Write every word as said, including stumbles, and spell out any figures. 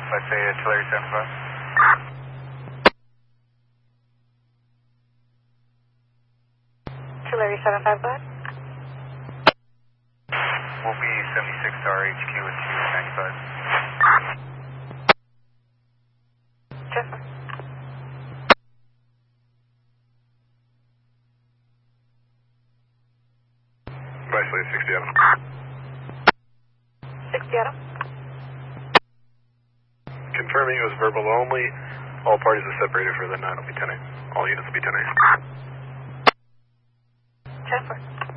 let's say it's Larry seven five. Larry seven five, go ahead. We'll be seventy-six to our H Q at two ninety-five. Jennifer. Precisely sixty Adam. sixty Adam. Confirming it was verbal only. All parties are separated for the nine will be ten eight. All units will be ten eight. Jennifer.